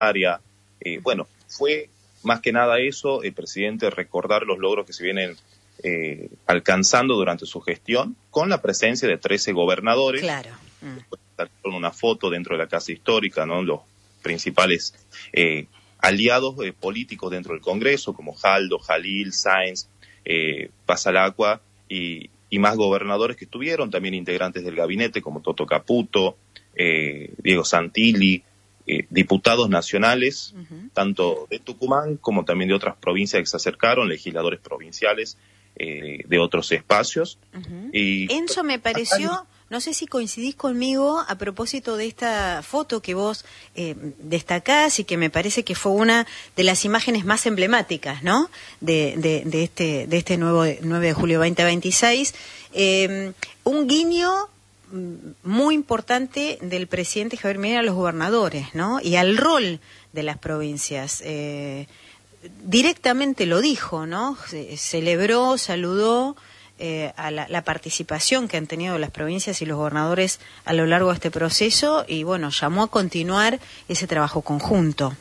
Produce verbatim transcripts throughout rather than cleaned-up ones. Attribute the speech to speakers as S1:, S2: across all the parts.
S1: área. Eh, bueno, fue más que nada eso, el presidente recordar los logros que se vienen eh, alcanzando durante su gestión, con la presencia de trece gobernadores.
S2: Claro. Mm.
S1: Con una foto dentro de la Casa Histórica, ¿no? Los principales eh, aliados eh, políticos dentro del Congreso, como Jaldo, Jalil, Sáenz, eh, Pasalacqua y, y más gobernadores que estuvieron, también integrantes del gabinete, como Toto Caputo, eh, Diego Santilli, eh, diputados nacionales, uh-huh. tanto de Tucumán como también de otras provincias que se acercaron, legisladores provinciales eh, de otros espacios.
S2: Uh-huh.
S1: Y
S2: Enzo, me pareció... No sé si coincidís conmigo a propósito de esta foto que vos eh, destacás y que me parece que fue una de las imágenes más emblemáticas, ¿no? De, de, de este de este nuevo nueve de julio veinte veintiséis. Eh, un guiño muy importante del presidente Javier Milei a los gobernadores, ¿no? Y al rol de las provincias. Eh, directamente lo dijo, ¿no? Ce- celebró, saludó. Eh, a la, la participación que han tenido las provincias y los gobernadores a lo largo de este proceso y, bueno, llamó a continuar ese trabajo conjunto.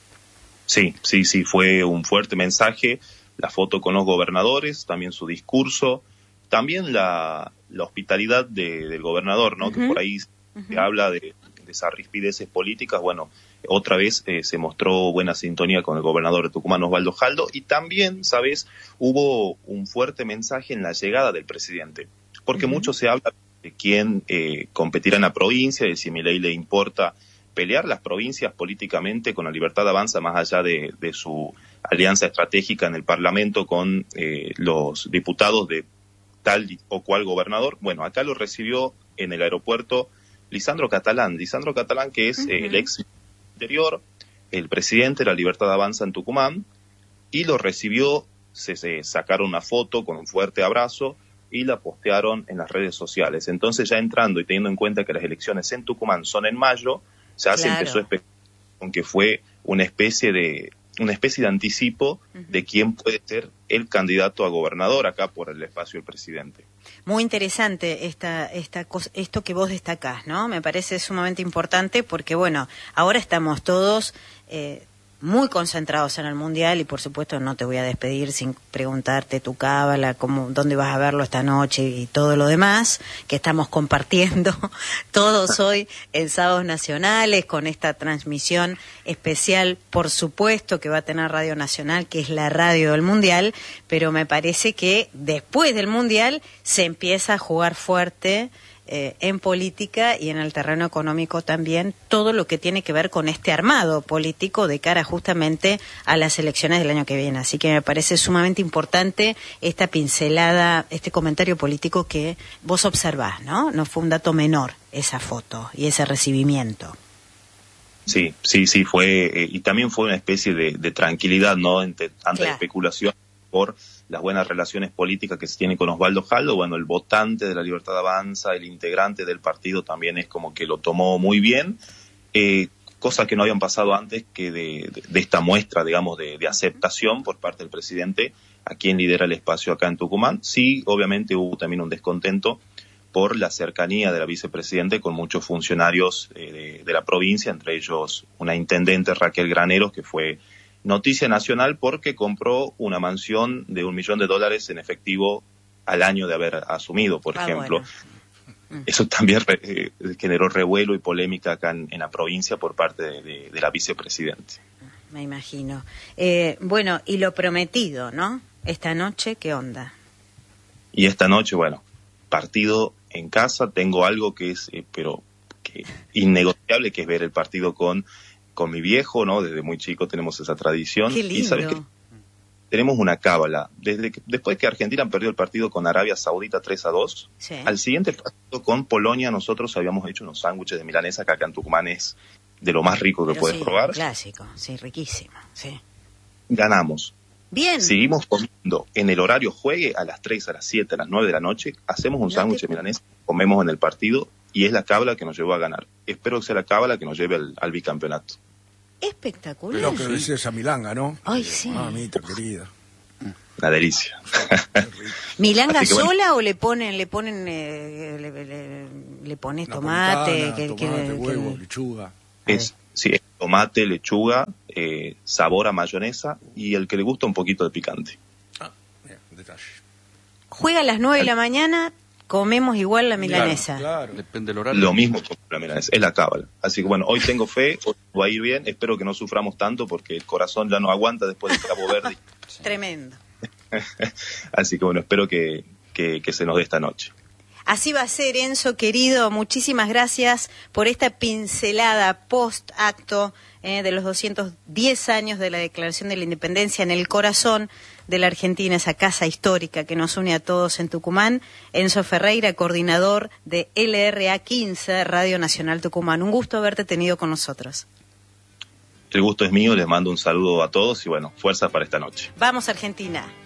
S1: Sí, sí, sí, fue un fuerte mensaje, la foto con los gobernadores, también su discurso, también la, la hospitalidad de, del gobernador, ¿no? Uh-huh. Que por ahí uh-huh. se habla de, de esas rispideces políticas. Bueno, otra vez eh, se mostró buena sintonía con el gobernador de Tucumán, Osvaldo Jaldo, y también, ¿sabes?, hubo un fuerte mensaje en la llegada del presidente, porque uh-huh. mucho se habla de quién eh, competirá en la provincia, de si a Milei le importa pelear las provincias políticamente con la Libertad Avanza, más allá de, de su alianza estratégica en el Parlamento con eh, los diputados de tal o cual gobernador. Bueno, acá lo recibió en el aeropuerto Lisandro Catalán, Lisandro Catalán que es uh-huh. eh, el ex anterior, el presidente de la Libertad Avanza en Tucumán, y lo recibió, se, se sacaron una foto con un fuerte abrazo y la postearon en las redes sociales. Entonces, ya entrando y teniendo en cuenta que las elecciones en Tucumán son en mayo, ya claro. se empezó a especular con que fue una especie de una especie de anticipo uh-huh. de quién puede ser el candidato a gobernador acá por el espacio del presidente.
S2: Muy interesante esta, esta cosa, esto que vos destacás, ¿no? Me parece sumamente importante porque, bueno, ahora estamos todos eh, muy concentrados en el Mundial y, por supuesto, no te voy a despedir sin preguntarte tu cábala, cómo, dónde vas a verlo esta noche y todo lo demás que estamos compartiendo todos hoy en Sábados Nacionales con esta transmisión especial, por supuesto, que va a tener Radio Nacional, que es la radio del Mundial, pero me parece que después del Mundial se empieza a jugar fuerte Eh, en política y en el terreno económico también, todo lo que tiene que ver con este armado político de cara justamente a las elecciones del año que viene. Así que me parece sumamente importante esta pincelada, este comentario político que vos observás, ¿no? No fue un dato menor esa foto y ese recibimiento.
S1: Sí, sí, sí, fue, eh, y también fue una especie de, de tranquilidad, ¿no? Ante tanta claro. especulación por las buenas relaciones políticas que se tienen con Osvaldo Jaldo. Bueno, el votante de la Libertad Avanza, el integrante del partido también es como que lo tomó muy bien, eh, cosas que no habían pasado antes que de, de, de esta muestra, digamos, de, de aceptación por parte del presidente a quien lidera el espacio acá en Tucumán. Sí, obviamente hubo también un descontento por la cercanía de la vicepresidente con muchos funcionarios eh, de, de la provincia, entre ellos una intendente, Raquel Graneros, que fue noticia nacional porque compró una mansión de un millón de dólares en efectivo al año de haber asumido, por ah, ejemplo. Bueno. Eso también re, eh, generó revuelo y polémica acá en, en la provincia por parte de, de, de la vicepresidente.
S2: Me imagino. Eh, bueno, y lo prometido, ¿no? Esta noche, ¿qué onda?
S1: Y esta noche, bueno, partido en casa. Tengo algo que es, eh, pero que innegociable, que es ver el partido con con mi viejo, ¿no? Desde muy chico tenemos esa tradición.
S2: Qué lindo.
S1: Y sabes que tenemos una cábala. Desde que, después que Argentina perdió el partido con Arabia Saudita tres a dos, sí. al siguiente partido con Polonia nosotros habíamos hecho unos sándwiches de milanesa que acá en Tucumán es de lo más rico que
S2: Pero
S1: puedes
S2: sí,
S1: probar.
S2: Clásico, sí, riquísimo, sí.
S1: Ganamos.
S2: Bien.
S1: Seguimos comiendo en el horario juegue a las tres, a las siete, a las nueve de la noche, hacemos un no sándwich te... de milanesa, comemos en el partido y es la cábala que nos llevó a ganar. Espero que sea la cábala que nos lleve al, al bicampeonato.
S2: Espectacular.
S3: Pero que decía esa milanga, ¿no?
S2: Ay, sí.
S3: Mamita querida.
S1: Una delicia.
S2: ¿Milanga sola bueno. o le ponen, le ponen, eh, le, le, le pones tomate?
S3: Napolitana,
S2: que,
S3: tomate,
S2: que,
S3: huevo,
S2: que...
S3: lechuga.
S1: Es, sí, tomate, lechuga, eh, sabor a mayonesa y el que le gusta un poquito de picante.
S3: Ah, bien, detalle.
S2: Juega a las nueve de la mañana, comemos igual la milanesa.
S3: Claro, claro.
S4: Depende del horario.
S1: Lo mismo con la milanesa, es la cábala. Así que bueno, hoy tengo fe, hoy va a ir bien, espero que no suframos tanto porque el corazón ya no aguanta después de Cabo Verde.
S2: Tremendo.
S1: Así que bueno, espero que, que, que se nos dé esta noche.
S2: Así va a ser, Enzo, querido. Muchísimas gracias por esta pincelada post-acto eh, de los doscientos diez años de la Declaración de la Independencia en el corazón de la Argentina, esa casa histórica que nos une a todos en Tucumán. Enzo Ferreira, coordinador de L R A quince, Radio Nacional Tucumán. Un gusto haberte tenido con nosotros.
S1: El gusto es mío, les mando un saludo a todos y bueno, fuerza para esta noche.
S2: Vamos, Argentina.